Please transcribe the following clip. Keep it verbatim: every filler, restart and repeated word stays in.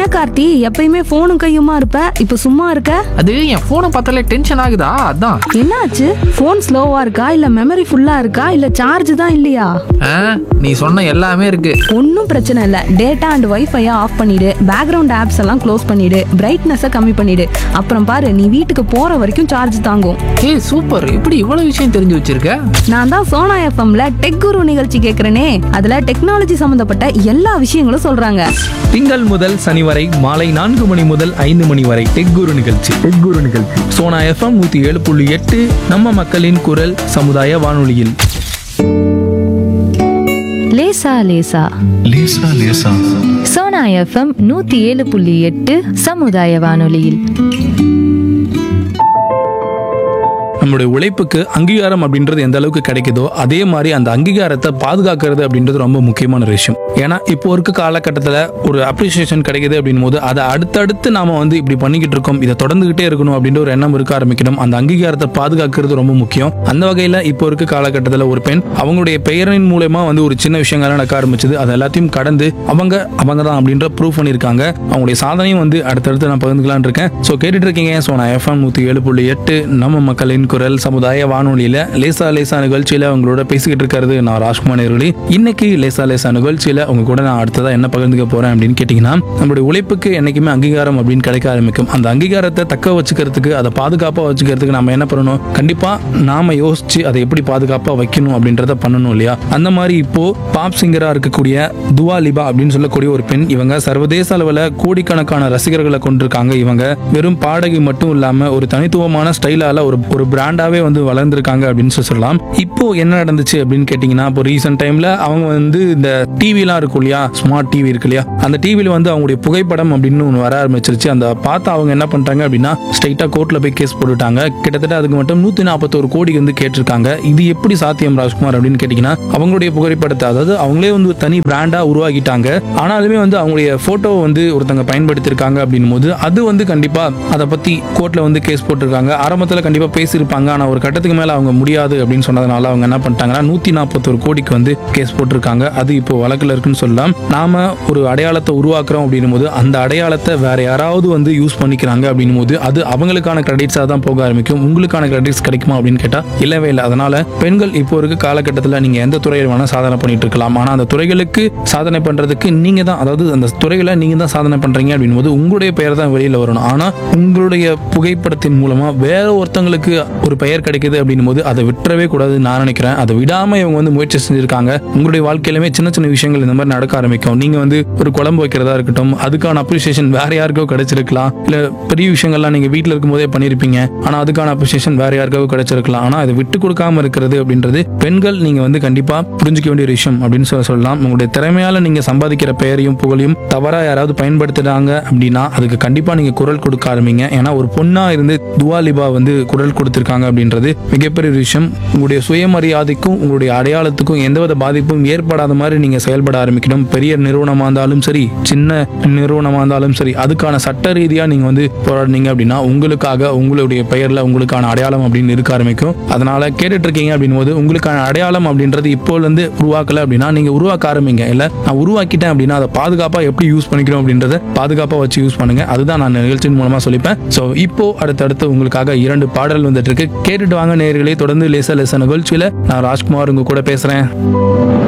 கார்த்தி, எப்பயுமே போனும் கையுமா இருப்ப, இப்ப சும்மா இருக்க? அது என் போனை பார்த்தாலே டென்ஷன் ஆகுதா, அதான். என்னாச்சு? போன் ஸ்லோவா இருக்கா, இல்ல மெமரி ஃபுல்லா இருக்கா, இல்ல சார்ஜ் தான் இல்லையா? ஆ, நீ சொன்ன எல்லாமே இருக்கு. ஒன்னும் பிரச்சனை இல்ல. டேட்டா அண்ட் வைஃபையை ஆஃப் பண்ணிடு, பேக்ரவுண்ட் ஆப்ஸ் எல்லாம் க்ளோஸ் பண்ணிடு, பிரைட்னஸை கம்மி பண்ணிடு. அப்புறம் பாரு, நீ வீட்டுக்கு போற வரைக்கும் சார்ஜ் தாங்கும். ஏய் சூப்பர், இப்படி இவ்வளவு விஷயம் தெரிஞ்சு வச்சிருக்க. நான் தான் சோனா எஃப்எம்ல டெக் குரு நிகழ்ச்சி கேட்கிறேனே, அதுல டெக்னாலஜி சம்பந்தப்பட்ட எல்லா விஷயங்களும் சொல்றாங்க. திங்கள் முதல் சனி வரை மாலை நான்கு மணி முதல் ஐந்து மணி வரை டெக் குரு நிகழ்ச்சி டெக் குரு நிகழ்ச்சி சோனா எஃப்எம் நூத்தி ஏழு புள்ளி எட்டு நம்ம மக்களின் குரல் சமுதாய வானொலியில். லேசா லேசா லேசா லேசா சோனா எஃப்எம் நூத்தி ஏழு புள்ளி எட்டு சமுதாய வானொலியில். நம்மளுடைய உழைப்புக்கு அங்கீகாரம் அப்படின்றது எந்த அளவுக்கு கிடைக்குதோ அதே மாதிரி அந்த அங்கீகாரத்தை பாதுகாக்கிறது அப்படின்றது ரொம்ப முக்கியமான விஷயம். ஏன்னா இப்போ இருக்க காலகட்டத்தில் ஒரு அப்ரிசியேஷன் கிடைக்குது அப்படின் போது அதை அடுத்தடுத்து நாம வந்து இப்படி பண்ணிக்கிட்டு இருக்கோம், இதை தொடர்ந்துகிட்டே இருக்கணும் அப்படின்ற ஒரு எண்ணம் இருக்க ஆரம்பிக்கணும். அந்த அங்கீகாரத்தை பாதுகாக்கிறது ரொம்ப முக்கியம். அந்த வகையில் இப்போ இருக்க காலகட்டத்தில் ஒரு பெண் அவங்களுடைய பெயரின் மூலமா வந்து ஒரு சின்ன விஷயங்கள்லாம் நடக்க ஆரம்பிச்சது. அது எல்லாத்தையும் கடந்து அவங்க அவங்க தான் அப்படின்ற ப்ரூவ் பண்ணியிருக்காங்க. அவங்களுடைய சாதனையும் வந்து அடுத்தடுத்து நான் பகிர்ந்துக்கலான் இருக்கேன். ஸோ கேட்டுட்டு இருக்கீங்க சோனா எஃப்எம் நூற்றி ஏழு புள்ளி எட்டு நம்ம மக்களின் குரல் சமுதாய வானொலியில லேசா லேசா நிகழ்ச்சியில உங்களோட பேசிக்கிட்டு இருக்கிறது நான் ராஜ்குமார் நேரலி. இன்னைக்கு லேசா லேசா நிகழ்ச்சியில உங்க கூட நான் அடுத்ததா என்ன பகிர்ந்துக்க போறேன் அப்படின்னு கேட்டீங்கன்னா, நம்மளுடைய உழைப்புக்கு என்னைக்குமே அங்கீகாரம் அப்படின்னு கிடைக்க ஆரம்பிக்கும். அந்த அங்கீகாரத்தை தக்க வச்சுக்கிறதுக்கு, அதை பாதுகாப்பா வச்சுக்கிறதுக்கு நம்ம என்ன பண்ணணும், கண்டிப்பா நாம யோசிச்சு அதை எப்படி பாதுகாப்பா வைக்கணும் அப்படின்றத பண்ணணும் இல்லையா? அந்த மாதிரி இப்போ பாப் சிங்கரா இருக்கக்கூடிய துவா லிபா அப்படின்னு சொல்லக்கூடிய ஒரு பெண், இவங்க சர்வதேச அளவில் கோடிக்கணக்கான ரசிகர்களை கொண்டிருக்காங்க. இவங்க வெறும் பாடகி மட்டும் இல்லாம ஒரு தனித்துவமான ஸ்டைலால ஒரு ஒரு பிராண்டாவே வந்து வளர்ந்துருக்காங்க அப்படின்னு சொல்லலாம். இப்போ என்ன நடந்துச்சு அப்படின்னு கேட்டீங்கன்னா, இப்போ ரீசெண்ட் டைம்ல அவங்க வந்து இந்த டிவிலாம் இருக்கும் இல்லையா, ஸ்மார்ட் டிவி இருக்கு இல்லையா, அந்த டிவில வந்து அவங்களுடைய புகைப்படம் அப்படின்னு ஒன்று வர ஆரம்பிச்சிருச்சு. அந்த பார்த்து அவங்க என்ன பண்றாங்க அப்படின்னா ஸ்ட்ரைட்டா கோர்ட்ல போய் கேஸ் போட்டுட்டாங்க. கிட்டத்தட்ட அதுக்கு மட்டும் நூத்தி நாற்பத்தோரு கோடி வந்து கேட்டிருக்காங்க. இது எப்படி சாத்தியம் ராஜ்குமார் அப்படின்னு கேட்டீங்கன்னா, அவங்களுடைய புகைப்படத்தை, அதாவது அவங்களே வந்து தனி பிராண்டா உருவாக்கிட்டாங்க. ஆனாலுமே வந்து அவங்களுடைய போட்டோவை வந்து ஒருத்தங்க பயன்படுத்தியிருக்காங்க அப்படின் போது அது வந்து கண்டிப்பா அதை பத்தி கோர்ட்ல வந்து கேஸ் போட்டிருக்காங்க. ஆரம்பத்தில் கண்டிப்பா பேசியிருப்பாங்க. ஆனா ஒரு கட்டத்துக்கு மேல அவங்க முடியாது அப்படின்னு சொன்னதுனால அவங்க என்ன பண்ணிட்டாங்கன்னா நூத்தி நாற்பத்தோரு கோடிக்கு வந்து கேஸ் போட்டிருக்காங்க. அது இப்போ வழக்குல இருக்குன்னு சொல்லலாம். நாம ஒரு அடையாளத்தை உருவாக்குறோம் அப்படின்னும் போது அந்த அடையாளத்தை வேற யாராவது வந்து யூஸ் பண்ணிக்கிறாங்க அப்படின்னும் போது அது அவங்களுக்கான கிரெடிட்ஸா தான் போக ஆரம்பிக்கும். உங்களுக்கான கிரெடிட்ஸ் கிடைக்குமா அப்படின்னு கேட்டா இல்லவே இல்லை. அதனால பெண்கள் இப்போ இருக்க காலகட்டத்தில் நீங்க எந்த துறையில் வேணா சாதனை பண்ணிட்டு இருக்கலாம். ஆனா அந்த துறைகளுக்கு சாதனை பண்றதுக்கு நீங்க தான், அதாவது அந்த துறைகளை நீங்க தான் சாதனை பண்றீங்க அப்படின்னும் போது உங்களுடைய பெயர் தான் வெளியில வரணும். ஆனா உங்களுடைய புகைப்படத்தின் மூலமா வேற ஒருத்தங்களுக்கு ஒரு பெயர் கிடைக்குது அப்படின்னும் போது அதை விட்டுறவே கூடாதுன்னு நான் நினைக்கிறேன். அதை விடாம இவங்க வந்து முயற்சி செஞ்சிருக்காங்க. உங்களுடைய வாழ்க்கையிலுமே சின்ன சின்ன விஷயங்கள் இந்த மாதிரி நடக்க ஆரம்பிக்கும். நீங்க வந்து ஒரு குழம்பு வைக்கிறதா இருக்கட்டும், அதுக்கான அப்ரிசியேஷன் வேற யாருக்கோ கிடைச்சிருக்கலாம். இல்ல பெரிய விஷயங்கள்லாம் நீங்க வீட்டில் இருக்கும் போதே பண்ணிருப்பீங்க, ஆனா அதுக்கான அப்ரிசியேஷன் வேற யாருக்கோ கிடைச்சிருக்கலாம். ஆனா அதை விட்டு கொடுக்காம இருக்கிறது அப்படின்றது பெண்கள் நீங்க வந்து கண்டிப்பா புரிஞ்சுக்க வேண்டிய ஒரு விஷயம் அப்படின்னு சொல்ல சொல்லலாம். உங்களுடைய திறமையால நீங்க சம்பாதிக்கிற பெயரையும் புகழையும் தவறா யாராவது பயன்படுத்துறாங்க அப்படின்னா அதுக்கு கண்டிப்பா நீங்க குரல் கொடுக்க ஆரம்பிங்க. ஏன்னா ஒரு பொண்ணா இருந்து துவா லிபா வந்து குரல் கொடுத்திருக்காங்க அப்படின்றது மிகப்பெரிய விஷயம். உங்களுடைய சுயமரியாதைக்கும் உங்களுடைய அடையாளத்துக்கும் எந்தவித பாதிப்பும் ஏற்படாத மாதிரி நீங்க செயல்பட ஆரம்பிக்கணும். பெரிய நிறுவனமா இருந்தாலும் சரி, சின்ன நிறுவனமா இருந்தாலும் சரி, அதுக்கான சட்ட ரீதியா நீங்க வந்து போராடினீங்க அப்படின்னா உங்களுக்காக உங்களுடைய பெயர்ல உங்களுக்கான அடையாளம் அப்படின்னு இருக்க ஆரம்பிக்கும். அதனால கேட்டுட்டு இருக்கீங்க அப்படின் போது உங்களுக்கான அடையாளம் அப்படின்றது இப்போல இருந்து உருவாக்கல அப்படின்னா நீங்க உருவாக்க ஆரம்பிங்க. இல்ல நான் உருவாக்கிட்டேன் அப்படின்னா அதை பாதுகாப்பா எப்படி யூஸ் பண்ணிக்கிறோம் அப்படின்றத பாதுகாப்பா வச்சு யூஸ் பண்ணுங்க. அதுதான் நான் நிகழ்ச்சியின் மூலமா சொல்லிப்பேன். சோ இப்போ அடுத்தடுத்து உங்களுக்காக இரண்டு பாடல் வந்துட்டு இருக்கு. கேட்டுட்டு வாங்க நேயர்களே. தொடர்ந்து லேசா லேசா நிகழ்ச்சியில நான் ராஜ்குமார் உங்க கூட பேசுறேன்.